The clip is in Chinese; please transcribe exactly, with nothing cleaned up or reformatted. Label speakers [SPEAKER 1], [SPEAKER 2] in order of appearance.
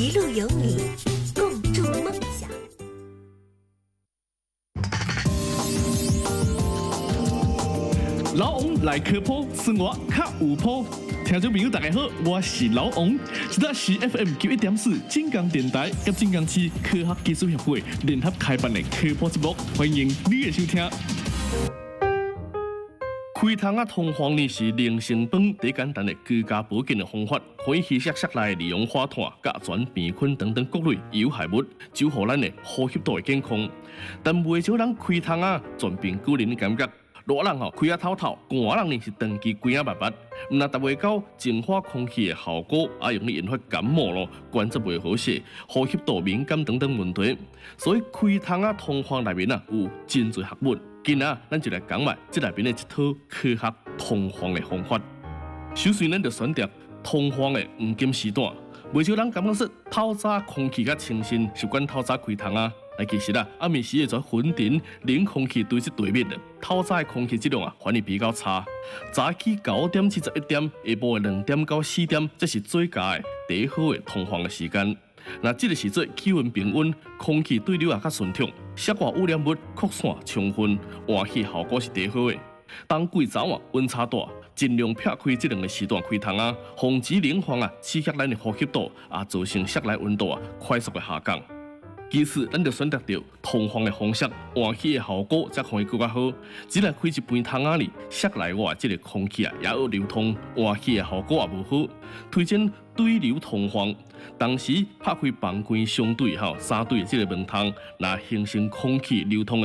[SPEAKER 1] 一路有你，共筑梦想。
[SPEAKER 2] 老王来科普，生活较有谱。听众朋友，大家好，我是老王，这里是 F M 九一点四金港电台及金港市科学技术协会联合开办的科普节目，欢迎你的收听。开窗啊，通风呢是零成本、最简单的居家保健的方法，可以稀释室内利用花炭、甲醛、病菌等等各类有害物，守护咱的呼吸道的健康。但袂少人开窗啊，全凭个人的感觉。热人吼开啊透透，寒人呢是长期关啊密密，毋若达袂到净化空气的效果，也容易引发感冒咯、关节袂好势、呼吸道敏感等等问题。所以开窗啊通风内面啊有真侪学问，今仔咱就来讲卖这内面的一套科学通风的方法。首先，咱就选择通风的黄金时段。袂少人感觉说透早空气较清新，习惯透早开窗啊。但其实啊，暗暝时的在云顶冷空气堆积对面的，透早的空气质量啊，反而比较差。早起九点至十一点，下晡的两点到四点，这是最佳的第好的通风的时间。那这个时阵气温平稳，空气对流也较顺畅，室外污染物扩散充分，换气效果是最好的。冬季早晚温差大，尽量避开这两个时段开窗啊，防止冷风啊刺激咱的呼吸道，啊造成室内温度啊快速的下降。其次，咱就选择到通风的方式，换气的效果才可以更加好。只来开一半窗仔里，室内外这个空气啊也要流通，换气的效果也无好。推荐对流通风，同时拍开房间相对吼三对这个门窗，来形成空气流通的